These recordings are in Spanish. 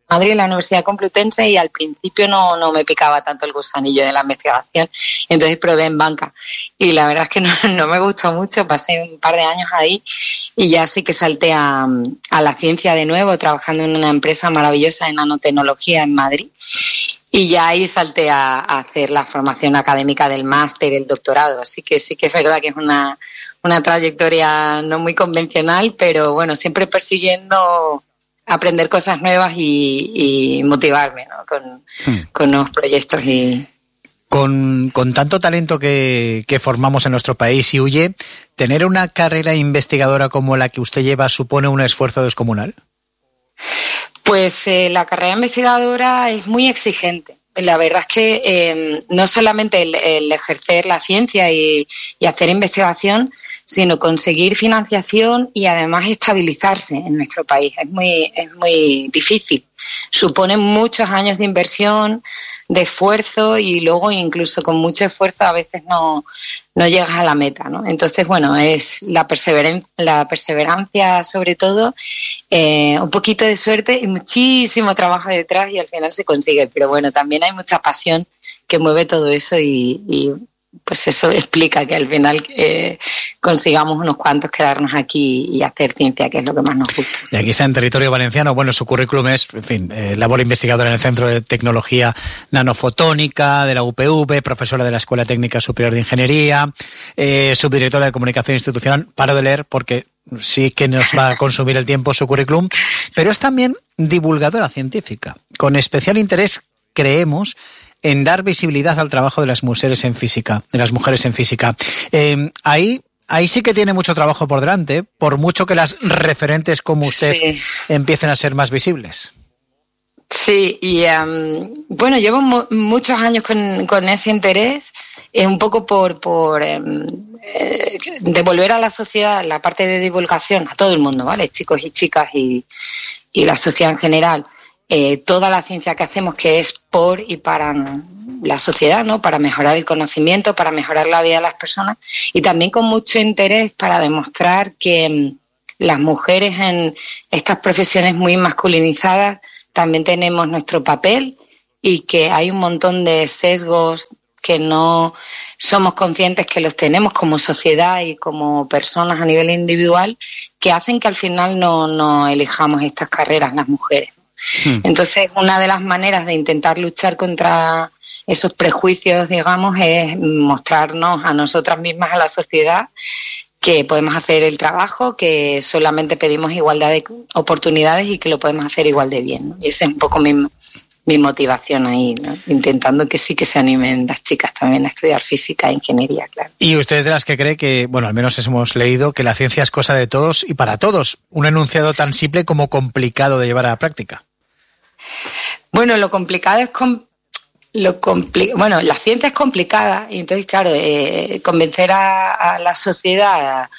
Madrid, en la Universidad Complutense, y al principio no me picaba tanto el gusanillo de la investigación, entonces probé en banca y la verdad es que no me gustó mucho, pasé un par de años ahí y ya sí que salté a la ciencia de nuevo, trabajando en una empresa maravillosa de nanotecnología en Madrid. Y ya ahí salté a hacer la formación académica del máster, el doctorado. Así que sí que es verdad que es una trayectoria no muy convencional, pero bueno, siempre persiguiendo aprender cosas nuevas y motivarme, ¿no? con nuevos proyectos. Con tanto talento que formamos en nuestro país y huye, ¿tener una carrera investigadora como la que usted lleva supone un esfuerzo descomunal? Pues la carrera investigadora es muy exigente. La verdad es que no solamente el ejercer la ciencia y hacer investigación, sino conseguir financiación y además estabilizarse en nuestro país. Es muy difícil. Supone muchos años de inversión, de esfuerzo, y luego incluso con mucho esfuerzo a veces no llegas a la meta, ¿no? Entonces, bueno, es la perseverancia sobre todo, un poquito de suerte y muchísimo trabajo detrás, y al final se consigue. Pero bueno, también hay mucha pasión que mueve todo eso y pues eso explica que al final consigamos unos cuantos quedarnos aquí y hacer ciencia, que es lo que más nos gusta. Y aquí está en territorio valenciano. Bueno, su currículum es, en fin, labor investigadora en el Centro de Tecnología Nanofotónica de la UPV, profesora de la Escuela Técnica Superior de Ingeniería, subdirectora de Comunicación Institucional. Paro de leer porque sí que nos va a consumir el tiempo su currículum, pero es también divulgadora científica, con especial interés, creemos, en dar visibilidad al trabajo de las mujeres en física, Ahí sí que tiene mucho trabajo por delante, por mucho que las referentes como usted empiecen a ser más visibles. Sí, y bueno, llevo muchos años con ese interés, un poco por devolver a la sociedad la parte de divulgación, a todo el mundo, ¿vale? Chicos y chicas y la sociedad en general. Toda la ciencia que hacemos, que es por y para la sociedad, ¿no? Para mejorar el conocimiento, para mejorar la vida de las personas, y también con mucho interés para demostrar que las mujeres en estas profesiones muy masculinizadas también tenemos nuestro papel, y que hay un montón de sesgos que no somos conscientes que los tenemos como sociedad y como personas a nivel individual, que hacen que al final no elijamos estas carreras las mujeres. Entonces, una de las maneras de intentar luchar contra esos prejuicios, digamos, es mostrarnos a nosotras mismas, a la sociedad, que podemos hacer el trabajo, que solamente pedimos igualdad de oportunidades y que lo podemos hacer igual de bien, ¿no? Y esa es un poco mi motivación ahí, ¿no? Intentando que sí que se animen las chicas también a estudiar física e ingeniería, claro. Y usted es de las que cree que, bueno, al menos hemos leído, que la ciencia es cosa de todos y para todos. Un enunciado tan simple como complicado de llevar a la práctica. Bueno, lo complicado es bueno, la ciencia es complicada, y entonces, claro, convencer a la sociedad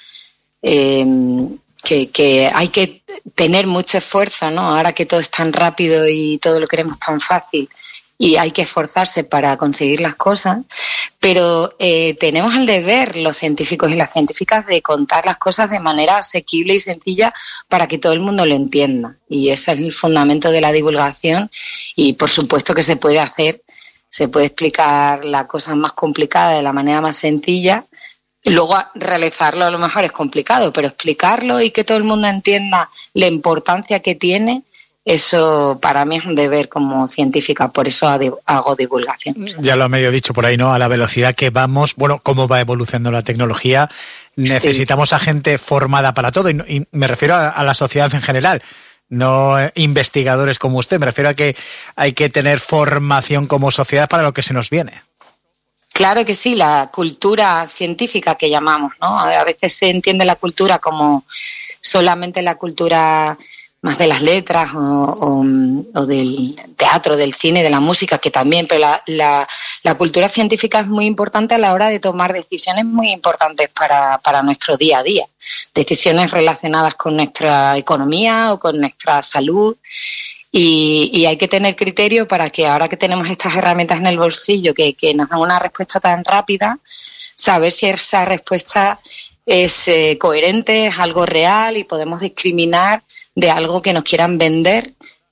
que hay que tener mucho esfuerzo, ¿no? Ahora que todo es tan rápido y todo lo queremos tan fácil, y hay que esforzarse para conseguir las cosas, pero tenemos el deber, los científicos y las científicas, de contar las cosas de manera asequible y sencilla para que todo el mundo lo entienda. Y ese es el fundamento de la divulgación, y por supuesto que se puede explicar la cosa más complicada de la manera más sencilla. Luego realizarlo a lo mejor es complicado, pero explicarlo y que todo el mundo entienda la importancia que tiene, eso para mí es un deber como científica, por eso hago divulgación. Ya lo ha medio dicho por ahí, ¿no? A la velocidad que vamos, bueno, cómo va evolucionando la tecnología, necesitamos a gente formada para todo, y me refiero a la sociedad en general, no investigadores como usted, me refiero a que hay que tener formación como sociedad para lo que se nos viene. Claro que sí, la cultura científica que llamamos, ¿no? A veces se entiende la cultura como solamente la cultura más de las letras o del teatro, del cine, de la música, que también, pero la cultura científica es muy importante a la hora de tomar decisiones muy importantes para nuestro día a día, decisiones relacionadas con nuestra economía o con nuestra salud. Y hay que tener criterio para que, ahora que tenemos estas herramientas en el bolsillo que nos dan una respuesta tan rápida, saber si esa respuesta es coherente, es algo real, y podemos discriminar de algo que nos quieran vender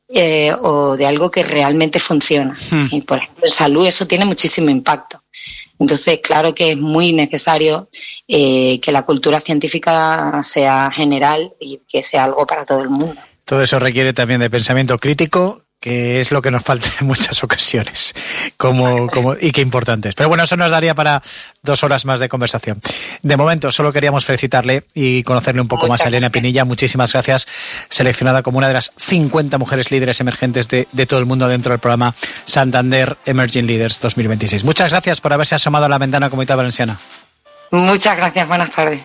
o de algo que realmente funciona. Y, por ejemplo, en salud eso tiene muchísimo impacto. Entonces, claro que es muy necesario que la cultura científica sea general y que sea algo para todo el mundo. Todo eso requiere también de pensamiento crítico, que es lo que nos falta en muchas ocasiones, y qué importante es. Pero bueno, eso nos daría para 2 horas más de conversación. De momento, solo queríamos felicitarle y conocerle un poco más a Elena Pinilla. Muchísimas gracias, seleccionada como una de las 50 mujeres líderes emergentes de todo el mundo dentro del programa Santander Emerging Leaders 2026. Muchas gracias por haberse asomado a la ventana Comunitat Valenciana. Muchas gracias, buenas tardes.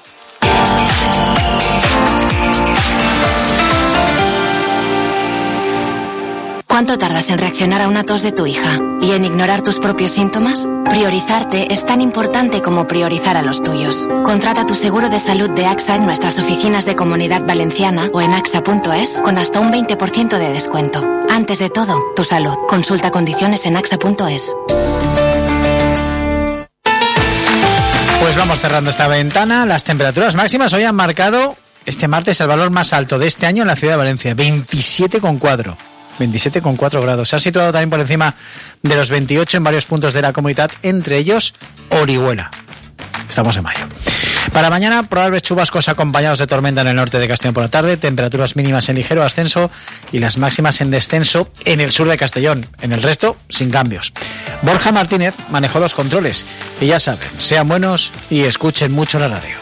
¿Cuánto tardas en reaccionar a una tos de tu hija y en ignorar tus propios síntomas? Priorizarte es tan importante como priorizar a los tuyos. Contrata tu seguro de salud de AXA en nuestras oficinas de Comunidad Valenciana o en axa.es con hasta un 20% de descuento. Antes de todo, tu salud. Consulta condiciones en axa.es. Pues vamos cerrando esta ventana. Las temperaturas máximas hoy han marcado este martes el valor más alto de este año en la ciudad de Valencia, 27,4. 27,4 grados. Se ha situado también por encima de los 28 en varios puntos de la comunidad, entre ellos Orihuela. Estamos en mayo. Para mañana, probables chubascos acompañados de tormenta en el norte de Castellón por la tarde, temperaturas mínimas en ligero ascenso y las máximas en descenso en el sur de Castellón. En el resto, sin cambios. Borja Martínez manejó los controles y ya saben, sean buenos y escuchen mucho la radio.